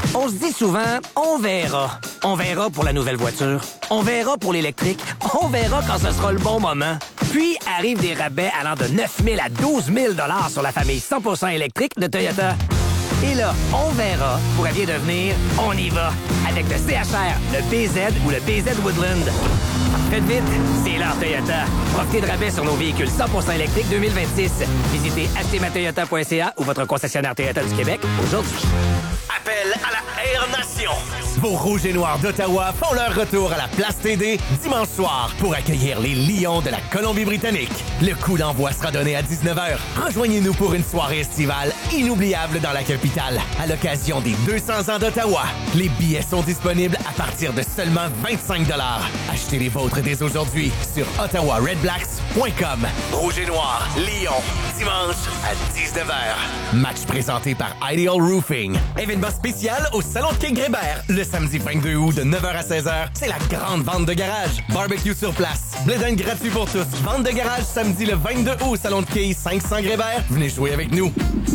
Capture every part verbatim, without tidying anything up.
On se dit souvent, on verra. On verra pour la nouvelle voiture. On verra pour l'électrique. On verra quand ce sera le bon moment. Puis arrivent des rabais allant de neuf mille à douze mille dollars sur la famille cent pour cent électrique de Toyota. Et là, on verra pourrait bien devenir on y va avec le C H R, le B Z ou le B Z Woodland. Faites vite, c'est l'heure Toyota. Profitez de rabais sur nos véhicules cent pour cent électriques deux mille vingt-six. Visitez acheter ma toyota point c a ou votre concessionnaire Toyota du Québec aujourd'hui. Appel à la Air Nation. Vos Rouges et Noirs d'Ottawa font leur retour à la Place T D dimanche soir pour accueillir les Lions de la Colombie-Britannique. Le coup d'envoi sera donné à dix-neuf heures. Rejoignez-nous pour une soirée estivale inoubliable dans la capitale à l'occasion des deux cents ans d'Ottawa. Les billets sont disponibles à partir de seulement vingt-cinq dollars. Achetez les vôtres dès aujourd'hui sur ottawa red blacks point com. Rouge et Noir, Lyon, dimanche à dix-neuf heures. Match présenté par Ideal Roofing. Événement spécial au Salon de Quai Grébert. Le samedi vingt-deux août de neuf heures à seize heures, c'est la grande vente de garage. Barbecue sur place. Blédin gratuit pour tous. Vente de garage samedi le vingt-deux août au Salon de Quai cinq cents Grébert. Venez jouer avec nous.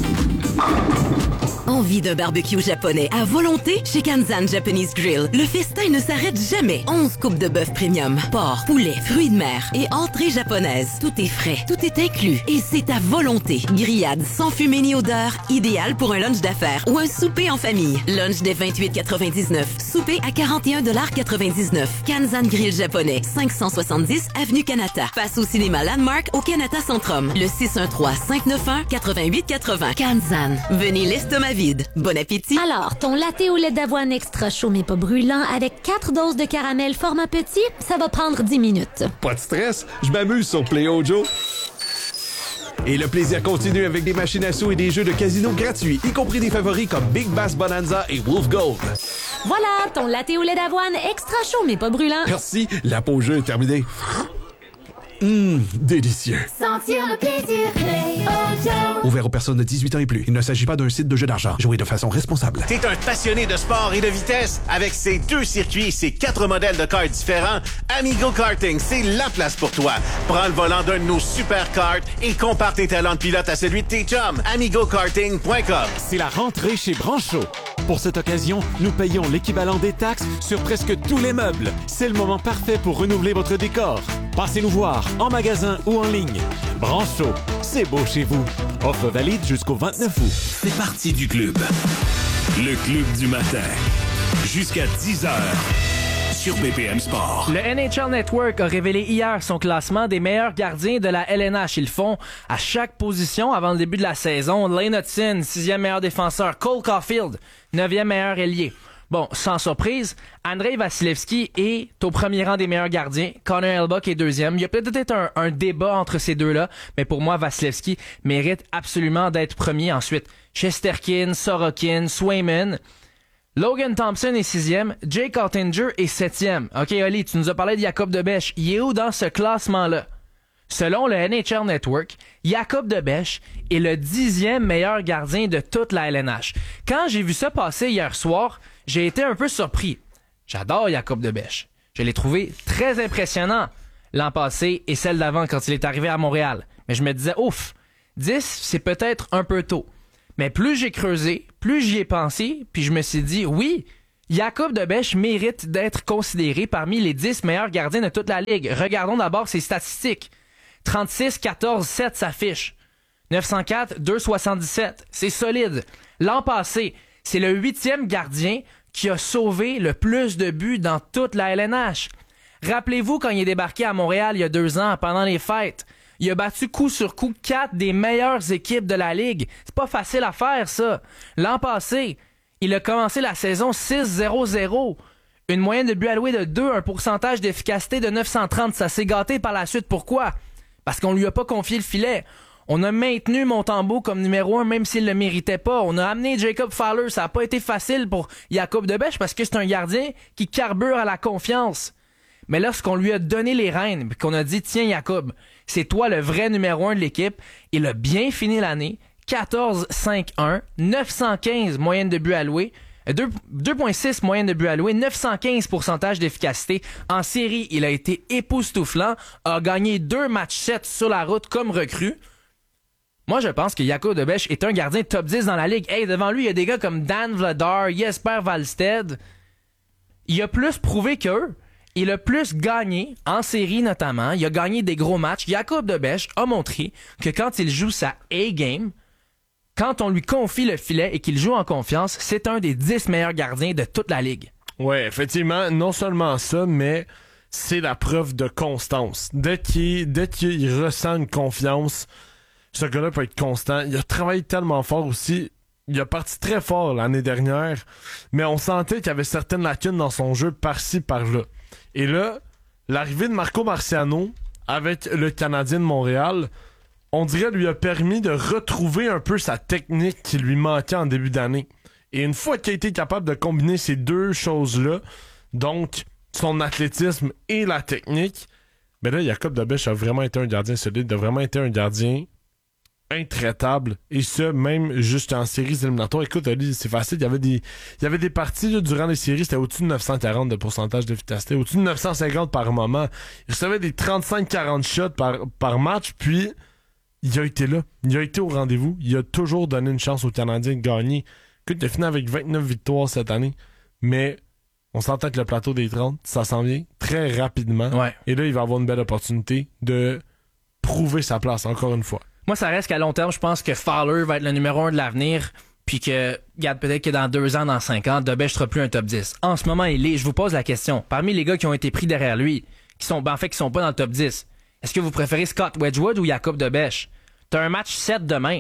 Envie d'un barbecue japonais à volonté chez Kanzan Japanese Grill. Le festin ne s'arrête jamais. onze coupes de bœuf premium, porc, poulet, fruits de mer et entrée japonaise. Tout est frais, tout est inclus et c'est à volonté. Grillade sans fumée ni odeur, idéal pour un lunch d'affaires ou un souper en famille. Lunch dès vingt-huit quatre-vingt-dix-neuf, souper à quarante et un quatre-vingt-dix-neuf. Kanzan Grill japonais, cinq cent soixante-dix avenue Kanata. Face au cinéma Landmark au Kanata Centrum. Le six un trois, cinq neuf un, huit huit huit zéro. Kanzan, venez l'estomac vide. Bon appétit! Alors, ton latte au lait d'avoine extra chaud mais pas brûlant avec quatre doses de caramel format petit, ça va prendre dix minutes. Pas de stress, je m'amuse sur Play-O Joe. Et le plaisir continue avec des machines à sous et des jeux de casino gratuits, y compris des favoris comme Big Bass Bonanza et Wolf Gold. Voilà, ton latte au lait d'avoine extra chaud mais pas brûlant. Merci, la pause jeu est terminée. Hum, délicieux. Sentir le plaisir, Play-O Joe. Ouvert aux personnes de dix-huit ans et plus. Il ne s'agit pas d'un site de jeu d'argent. Jouez de façon responsable. T'es un passionné de sport et de vitesse? Avec ses deux circuits et ses quatre modèles de karts différents, Amigo Karting, c'est la place pour toi. Prends le volant d'un de nos super karts et compare tes talents de pilote à celui de tes chums. amigo karting point com. C'est la rentrée chez Brancho. Pour cette occasion, nous payons l'équivalent des taxes sur presque tous les meubles. C'est le moment parfait pour renouveler votre décor. Passez nous voir en magasin ou en ligne. Brancho, c'est beau chez vous. Offre valide jusqu'au vingt-neuf août. C'est parti du club. Le club du matin. Jusqu'à dix heures. Sur B P M Sport. Le N H L Network a révélé hier son classement des meilleurs gardiens de la L N H. Ils le font à chaque position avant le début de la saison. Lane Hutson, sixième meilleur défenseur. Cole Caulfield, neuvième meilleur ailier. Bon, sans surprise, Andrei Vasilevski est au premier rang des meilleurs gardiens. Connor Hellebuyck est deuxième. Il y a peut-être un, un débat entre ces deux-là, mais pour moi, Vasilevski mérite absolument d'être premier. Ensuite, Shesterkin, Sorokin, Swayman. Logan Thompson est sixième. Jake Oettinger est septième. OK, Oli, tu nous as parlé de Jacob Debesch. Il est où dans ce classement-là? Selon le N H L Network, Jacob Debesch est le dixième meilleur gardien de toute la L N H. Quand j'ai vu ça passer hier soir, j'ai été un peu surpris. J'adore Jacob Debesch. Je l'ai trouvé très impressionnant l'an passé et celle d'avant quand il est arrivé à Montréal. Mais je me disais, ouf, dix, c'est peut-être un peu tôt. Mais plus j'ai creusé, plus j'y ai pensé, puis je me suis dit, oui, Jacob Debesch mérite d'être considéré parmi les dix meilleurs gardiens de toute la Ligue. Regardons d'abord ses statistiques. trente-six, quatorze, sept s'affiche. neuf cent quatre, deux soixante-dix-sept. C'est solide. L'an passé, c'est le huitième gardien qui a sauvé le plus de buts dans toute la L N H. Rappelez-vous quand il est débarqué à Montréal il y a deux ans, pendant les fêtes. Il a battu coup sur coup quatre des meilleures équipes de la Ligue. C'est pas facile à faire, ça. L'an passé, il a commencé la saison six zéro zéro. Une moyenne de buts alloués de deux, un pourcentage d'efficacité de neuf cent trente. Ça s'est gâté par la suite. Pourquoi? Parce qu'on lui a pas confié le filet. On a maintenu Montembeault comme numéro un, même s'il le méritait pas. On a amené Jacob Fowler. Ça a pas été facile pour Jacob Debesch parce que c'est un gardien qui carbure à la confiance. Mais lorsqu'on lui a donné les rênes, puis qu'on a dit, tiens Jacob, c'est toi le vrai numéro un de l'équipe, il a bien fini l'année, quatorze cinq un, neuf cent quinze moyenne de buts alloués, deux virgule six moyenne de buts alloués, neuf cent quinze pourcentage d'efficacité. En série, il a été époustouflant, a gagné deux matchs sept sur la route comme recrue. Moi, je pense que Jakub de Bech est un gardien top dix dans la ligue. Hey, devant lui, il y a des gars comme Dan Vladar, Jesper Wallstedt. Il a plus prouvé qu'eux. Il a plus gagné, en série notamment. Il a gagné des gros matchs. Jakub de Bech a montré que quand il joue sa A-game, quand on lui confie le filet et qu'il joue en confiance, c'est un des dix meilleurs gardiens de toute la ligue. Ouais, effectivement, non seulement ça, mais c'est la preuve de constance. Dès qu'il, dès qu'il ressent une confiance, ce gars-là peut être constant. Il a travaillé tellement fort aussi. Il a parti très fort l'année dernière, mais on sentait qu'il y avait certaines lacunes dans son jeu par-ci, par-là. Et là, l'arrivée de Marco Marciano avec le Canadien de Montréal, on dirait lui a permis de retrouver un peu sa technique qui lui manquait en début d'année. Et une fois qu'il a été capable de combiner ces deux choses-là, donc son athlétisme et la technique, mais là, Jakub de Bech a vraiment été un gardien solide, a vraiment été un gardien intraitable, et ce, même juste en séries éliminatoires. Écoute, Ali, c'est facile, il y avait des, il y avait des parties là, durant les séries, c'était au-dessus de neuf cent quarante de pourcentage d'efficacité, au-dessus de neuf cent cinquante par moment. Il recevait des trente-cinq à quarante shots par, par match, puis il a été là, il a été au rendez-vous, il a toujours donné une chance aux Canadiens de gagner. Écoute, il a fini avec vingt-neuf victoires cette année, mais on s'entend que le plateau des trente, ça s'en vient très rapidement, ouais. Et là, il va avoir une belle opportunité de prouver sa place, encore une fois. Moi, ça reste qu'à long terme, je pense que Fowler va être le numéro un de l'avenir, puis que, regarde, peut-être que dans deux ans, dans cinq ans, de Bech sera plus un top dix. En ce moment, il est. Je vous pose la question. Parmi les gars qui ont été pris derrière lui, qui sont, ben, en fait, qui sont pas dans le top dix, est-ce que vous préférez Scott Wedgwood ou Jakub de Bech? T'as un match sept demain.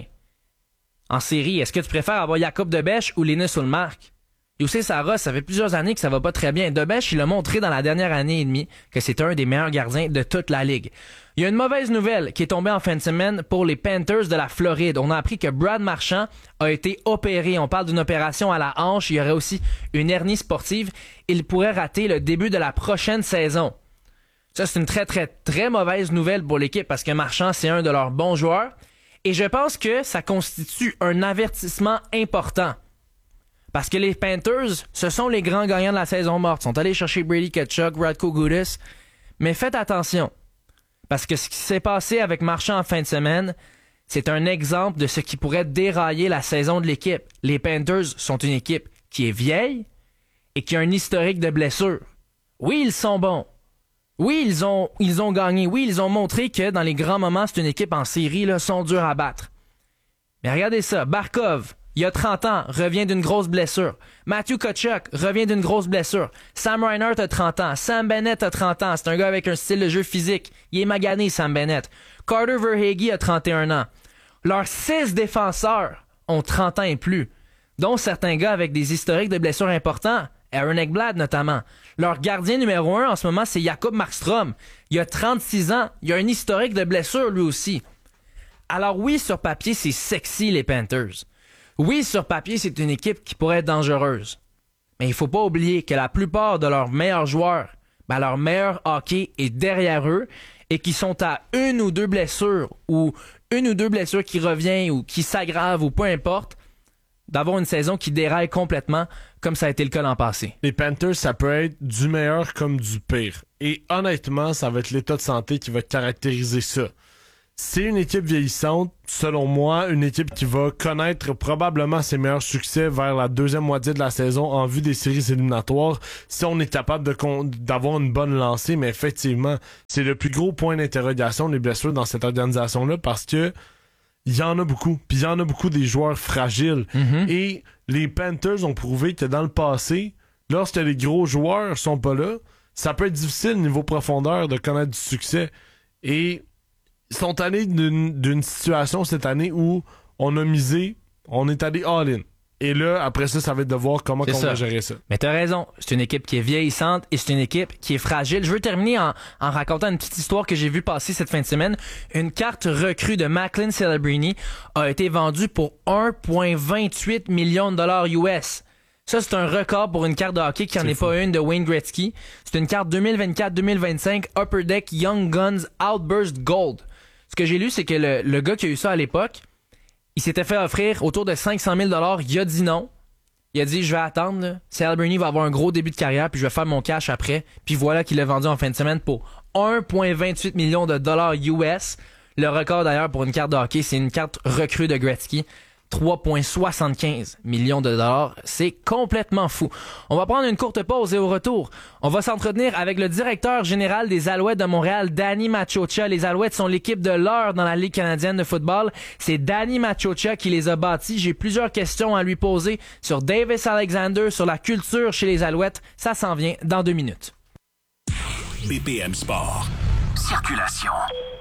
En série, est-ce que tu préfères avoir Jakub de Bech ou Linus Ullmark? Youssef Saros, ça fait plusieurs années que ça va pas très bien. De Bech, il a montré dans la dernière année et demie que c'est un des meilleurs gardiens de toute la ligue. Il y a une mauvaise nouvelle qui est tombée en fin de semaine pour les Panthers de la Floride. On a appris que Brad Marchand a été opéré. On parle d'une opération à la hanche. Il y aurait aussi une hernie sportive. Il pourrait rater le début de la prochaine saison. Ça, c'est une très, très, très mauvaise nouvelle pour l'équipe parce que Marchand, c'est un de leurs bons joueurs. Et je pense que ça constitue un avertissement important. Parce que les Panthers, ce sont les grands gagnants de la saison morte. Ils sont allés chercher Brady Tkachuk, Radko Gudas. Mais faites attention. Parce que ce qui s'est passé avec Marchand en fin de semaine, c'est un exemple de ce qui pourrait dérailler la saison de l'équipe. Les Panthers sont une équipe qui est vieille et qui a un historique de blessures. Oui, ils sont bons. Oui, ils ont, ils ont gagné. Oui, ils ont montré que dans les grands moments, c'est une équipe en série, là, sont durs à battre. Mais regardez ça. Barkov, il y a trente ans, revient d'une grosse blessure. Matthew Tkachuk revient d'une grosse blessure. Sam Reinhart a trente ans. Sam Bennett a trente ans. C'est un gars avec un style de jeu physique. Il est magané, Sam Bennett. Carter Verhaeghe a trente et un ans. Leurs six défenseurs ont trente ans et plus, dont certains gars avec des historiques de blessures importants. Aaron Ekblad notamment. Leur gardien numéro un en ce moment, c'est Jacob Markstrom. Il a trente-six ans. Il a un historique de blessure lui aussi. Alors oui, sur papier, c'est sexy les Panthers. Oui, sur papier, c'est une équipe qui pourrait être dangereuse. Mais il faut pas oublier que la plupart de leurs meilleurs joueurs, ben leur meilleur hockey est derrière eux et qui sont à une ou deux blessures ou une ou deux blessures qui reviennent ou qui s'aggravent ou peu importe, d'avoir une saison qui déraille complètement comme ça a été le cas l'an passé. Les Panthers, ça peut être du meilleur comme du pire. Et honnêtement, ça va être l'état de santé qui va caractériser ça. C'est une équipe vieillissante, selon moi, une équipe qui va connaître probablement ses meilleurs succès vers la deuxième moitié de la saison en vue des séries éliminatoires, si on est capable de con- d'avoir une bonne lancée. Mais effectivement, c'est le plus gros point d'interrogation des blessures dans cette organisation-là parce que il y en a beaucoup, puis il y en a beaucoup des joueurs fragiles. Mm-hmm. Et les Panthers ont prouvé que dans le passé, lorsque les gros joueurs sont pas là, ça peut être difficile niveau profondeur de connaître du succès. Et ils sont allés d'une, d'une situation cette année où on a misé, on est allé all-in. Et là, après ça, ça va être de voir comment on va gérer ça. Mais t'as raison, c'est une équipe qui est vieillissante et c'est une équipe qui est fragile. Je veux terminer en, en racontant une petite histoire que j'ai vue passer cette fin de semaine. Une carte recrue de Macklin Celebrini a été vendue pour un virgule vingt-huit millions de dollars U S. Ça, c'est un record pour une carte de hockey qui n'en est pas une de Wayne Gretzky. C'est une carte deux mille vingt-quatre deux mille vingt-cinq Upper Deck Young Guns Outburst Gold. Ce que j'ai lu, c'est que le, le gars qui a eu ça à l'époque, il s'était fait offrir autour de cinq cent mille dollars. Il a dit non. Il a dit, je vais attendre. Là. Celebrini va avoir un gros début de carrière, puis je vais faire mon cash après. Puis voilà qu'il l'a vendu en fin de semaine pour un virgule vingt-huit millions de dollars U S. Le record d'ailleurs pour une carte de hockey, c'est une carte recrue de Gretzky. trois virgule soixante-quinze millions de dollars. C'est complètement fou. On va prendre une courte pause et au retour, on va s'entretenir avec le directeur général des Alouettes de Montréal, Danny Maciocia. Les Alouettes sont l'équipe de l'heure dans la Ligue canadienne de football. C'est Danny Maciocia qui les a bâtis. J'ai plusieurs questions à lui poser sur Davis Alexander, sur la culture chez les Alouettes. Ça s'en vient dans deux minutes. B P M Sport. Circulation.